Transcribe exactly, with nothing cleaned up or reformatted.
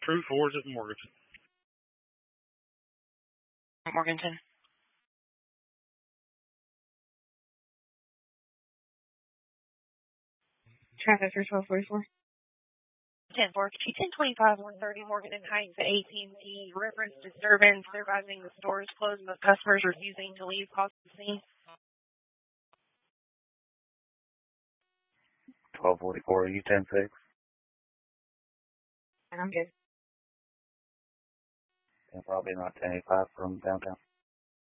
True fours at Morganton. Morganton. Traffic for twelve forty-four. ten four, ten twenty-five, one thirty, Morganton Heights, A T and T, reference disturbance, advising the store is closed, but customers refusing to leave, cause the scene. twelve forty-four, U ten six. I'm good. And probably not ten eighty-five from downtown.